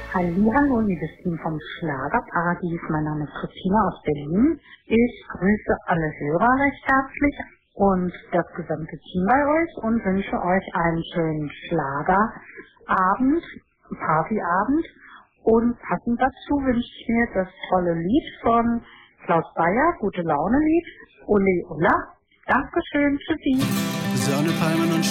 Hallihallo, liebes Team vom Schlagerparadies. Mein Name ist Christina aus Berlin. Ich grüße alle Hörer recht herzlich und das gesamte Team bei euch und wünsche euch einen schönen Schlagerabend, Partyabend. Und passend dazu wünsche ich mir das tolle Lied von Klaus Bayer, Gute Laune Lied, Ole Ola. Dankeschön, tschüssi. Sonne, Palmen und